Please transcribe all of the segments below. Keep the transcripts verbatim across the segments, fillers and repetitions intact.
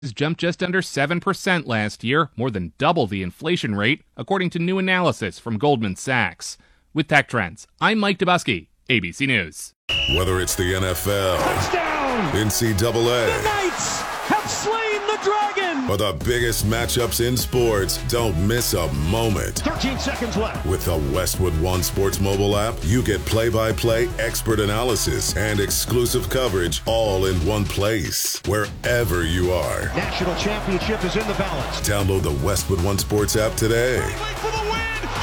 jumped just under seven percent last year, more than double the inflation rate, according to new analysis from Goldman Sachs. With Tech Trends, I'm Mike Dubusky, A B C News. Whether it's the N F L, touchdown, N C double A, the Knights have slain the dragon, or the biggest matchups in sports, don't miss a moment. thirteen seconds left. With the Westwood One Sports mobile app, you get play-by-play expert analysis and exclusive coverage all in one place, wherever you are. National championship is in the balance. Download the Westwood One Sports app today. For the win.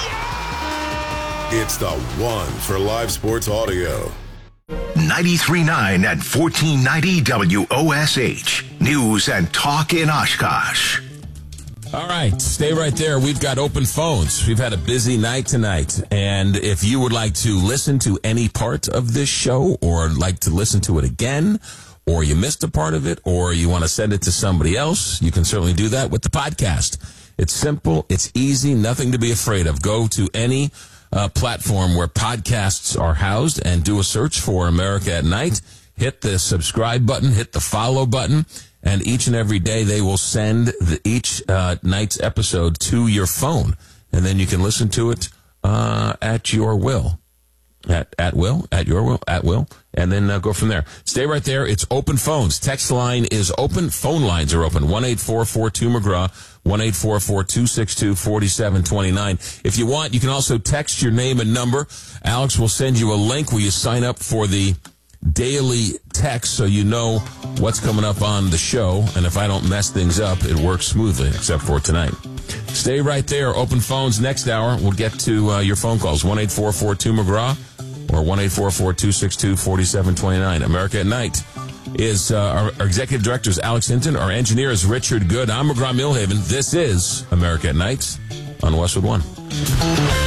Yeah! It's the one for live sports audio. ninety-three point nine at fourteen ninety W O S H. News and talk in Oshkosh. All right, stay right there. We've got open phones. We've had a busy night tonight. And if you would like to listen to any part of this show or like to listen to it again, or you missed a part of it, or you want to send it to somebody else, you can certainly do that with the podcast. It's simple. It's easy. Nothing to be afraid of. Go to any Uh, platform where podcasts are housed and do a search for America at Night. Hit the subscribe button, hit the follow button, and each and every day they will send the, each uh, night's episode to your phone, and then you can listen to it uh, at your will. At at will, at your will, at will, and then uh, go from there. Stay right there. It's open phones. Text line is open. Phone lines are open. one eight four four two McGraw, one eight four four two six two four seven two nine. If you want, you can also text your name and number. Alex will send you a link where you sign up for the daily text so you know what's coming up on the show. And if I don't mess things up, it works smoothly, except for tonight. Stay right there. Open phones next hour. We'll get to uh, your phone calls. one eight four four two McGraw or one eight four four two six two four seven two nine. America at Night is uh, our, our executive director is Alex Hinton. Our engineer is Richard Good. I'm McGraw Millhaven. This is America at Night on Westwood One.